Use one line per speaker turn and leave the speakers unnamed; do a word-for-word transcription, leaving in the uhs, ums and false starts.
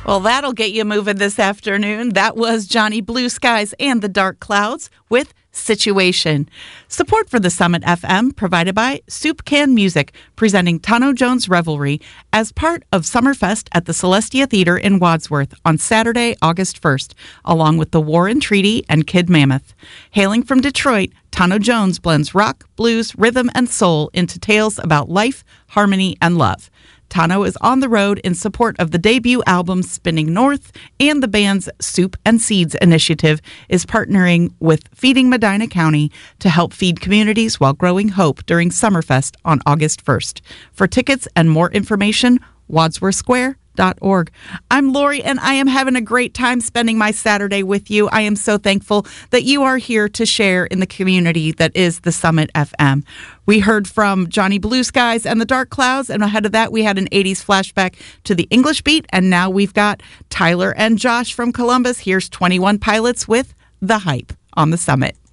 Well, that'll get you moving this afternoon. That was Johnny Blue Skies and the Dark Clouds with Situation. Support for the Summit F M provided by Soup Can Music, presenting Tano Jones Revelry as part of Summerfest at the Celestia Theater in Wadsworth on Saturday, August first, along with the War and Treaty and Kid Mammoth. Hailing from Detroit, Tano Jones blends rock, blues, rhythm, and soul into tales about life, harmony, and love. Tano is on the road in support of the debut album Spinning North, and the band's Soup and Seeds initiative is partnering with Feeding Medina County to help feed communities while growing hope during Summerfest on August first. For tickets and more information, wadsworth square dot org. I'm Lori, and I am having a great time spending my Saturday with you. I am so thankful that you are here to share in the community that is the Summit F M. We heard from Johnny Blue Skies and the Dark Clouds, and ahead of that, we had an eighties flashback to the English Beat, and now we've got Tyler and Josh from Columbus. Here's twenty-one Pilots with The Hype on the Summit.